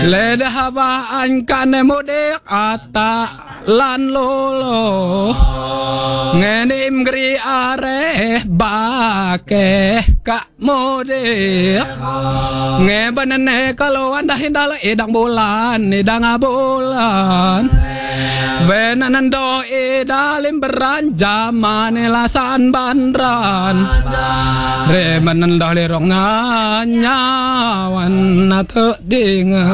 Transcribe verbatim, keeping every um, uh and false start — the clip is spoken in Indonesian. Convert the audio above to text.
Ledah baan kane modek ata lan lolo ngenim gri are bake kak modek ngebanane kalau anda hindala edang bulan edang bulan benanando edalim beranjaman elasan bandran remanando lerong nyawan atau dengan